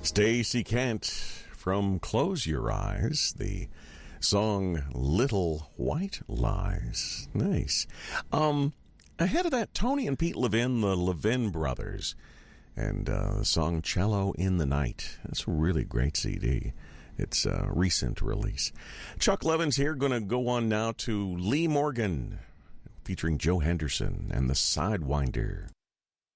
Stacey Kent from Close Your Eyes, the song Little White Lies. Nice. Ahead of that, Tony and Pete Levin, the Levin Brothers, and the song Cello in the Night. That's a really great CD. It's a recent release. Chuck Levin's here, going to go on now to Lee Morgan, featuring Joe Henderson and the Sidewinder.